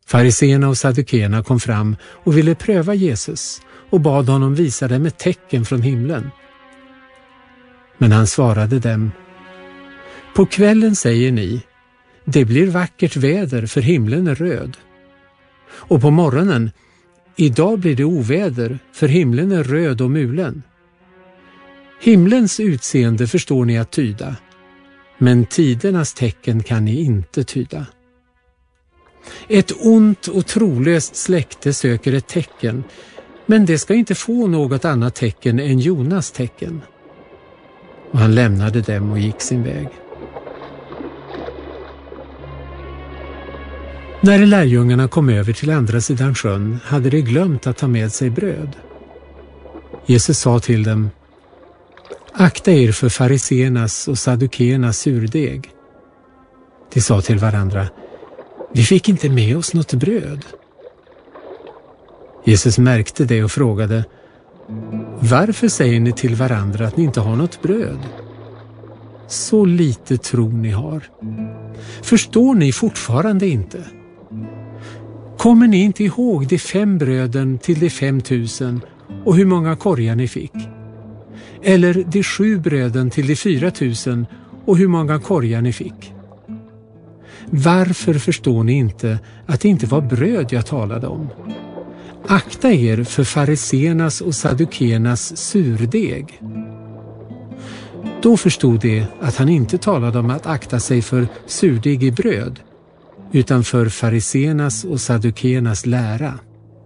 Fariséerna och saddukeerna kom fram och ville pröva Jesus och bad honom visa dem ett tecken från himlen. Men han svarade dem: på kvällen säger ni, det blir vackert väder för himlen är röd. Och på morgonen, idag blir det oväder för himlen är röd och mulen. Himlens utseende förstår ni att tyda, men tidernas tecken kan ni inte tyda. Ett ont och trolöst släkte söker ett tecken, men det ska inte få något annat tecken än Jonas tecken. Och han lämnade dem och gick sin väg. När lärjungarna kom över till andra sidan sjön hade de glömt att ta med sig bröd. Jesus sa till dem: akta er för fariséernas och saddukeernas surdeg. De sa till varandra: vi fick inte med oss något bröd. Jesus märkte det och frågade: varför säger ni till varandra att ni inte har något bröd? Så lite tro ni har. Förstår ni fortfarande inte? Kommer ni inte ihåg de 5 bröden till de 5000 och hur många korgar ni fick? Eller de 7 bröden till de 4000 och hur många korgar ni fick? Varför förstår ni inte att det inte var bröd jag talade om? Akta er för fariséernas och saddukeernas surdeg. Då förstod de att han inte talade om att akta sig för surdeg i bröd, utan för fariséernas och saddukeernas lära.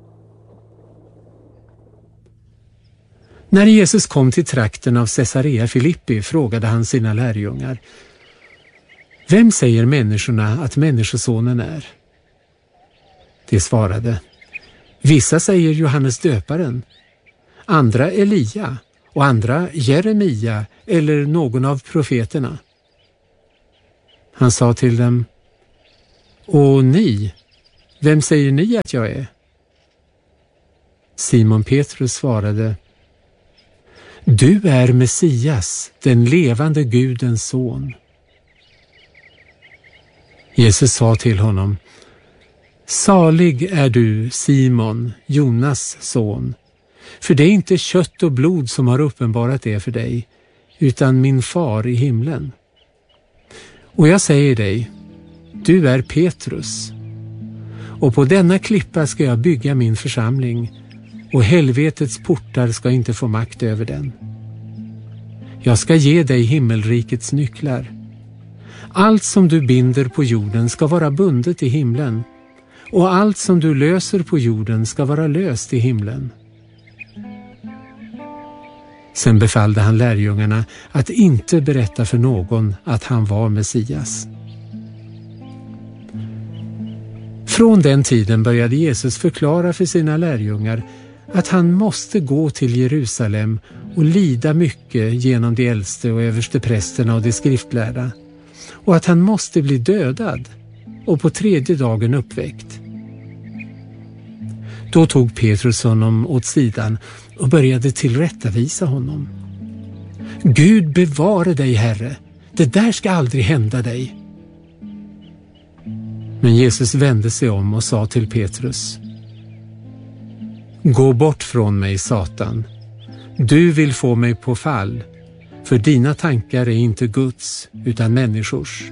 När Jesus kom till trakten av Caesarea Filippi frågade han sina lärjungar: vem säger människorna att människosonen är? De svarade: vissa säger Johannes döparen, andra Elia och andra Jeremia eller någon av profeterna. Han sa till dem: och ni, vem säger ni att jag är? Simon Petrus svarade: du är Messias, den levande Gudens son. Jesus sa till honom: salig är du, Simon, Jonas son, för det är inte kött och blod som har uppenbarat det för dig, utan min far i himlen. Och jag säger dig, du är Petrus, och på denna klippa ska jag bygga min församling, och helvetets portar ska inte få makt över den. Jag ska ge dig himmelrikets nycklar. Allt som du binder på jorden ska vara bundet i himlen, och allt som du löser på jorden ska vara löst i himlen. Sen befallde han lärjungarna att inte berätta för någon att han var Messias. Från den tiden började Jesus förklara för sina lärjungar att han måste gå till Jerusalem och lida mycket genom de äldste och översteprästerna och de skriftlärda, och att han måste bli dödad och på 3:e dagen uppväckt. Då tog Petrus honom åt sidan och började tillrättavisa honom. Gud bevare dig, Herre, det där ska aldrig hända dig. Men Jesus vände sig om och sa till Petrus: gå bort från mig, Satan. Du vill få mig på fall, för dina tankar är inte Guds utan människors.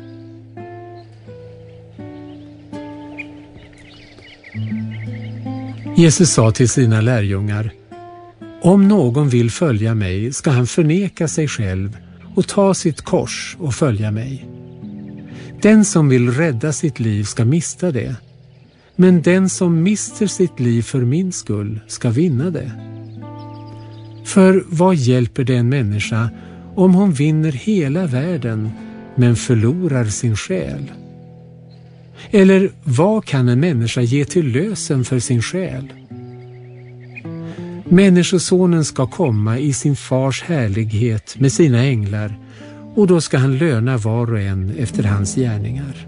Jesus sa till sina lärjungar: om någon vill följa mig ska han förneka sig själv och ta sitt kors och följa mig. Den som vill rädda sitt liv ska mista det, men den som mister sitt liv för min skull ska vinna det. För vad hjälper det en människa om hon vinner hela världen men förlorar sin själ? Eller vad kan en människa ge till lösen för sin själ? Människosonen ska komma i sin fars härlighet med sina änglar, och då ska han löna var och en efter hans gärningar.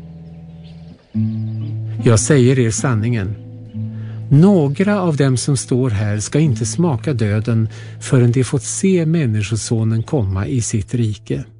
Jag säger er sanningen, några av dem som står här ska inte smaka döden förrän de fått se människosonen komma i sitt rike.